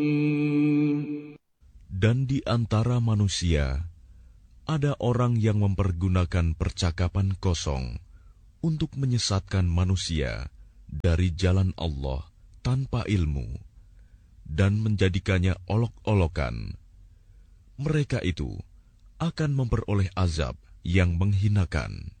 Dan di antara manusia, ada orang yang mempergunakan percakapan kosong untuk menyesatkan manusia dari jalan Allah tanpa ilmu dan menjadikannya olok-olokan. Mereka itu akan memperoleh azab yang menghinakan.